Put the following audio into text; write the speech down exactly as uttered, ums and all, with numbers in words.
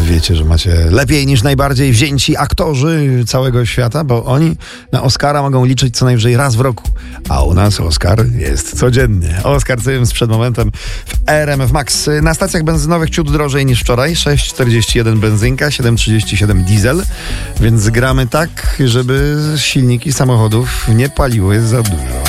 wiecie, że macie lepiej niż najbardziej wzięci aktorzy całego świata, bo oni na Oscara mogą liczyć co najwyżej raz w roku, a u nas Oscar jest codziennie. Oscar Cyms przed momentem w R M F Max. Na stacjach benzynowych ciut drożej niż wczoraj, sześć czterdzieści jeden benzynka, siedem trzydzieści siedem diesel, więc gramy tak, żeby silniki samochodów nie paliły za dużo.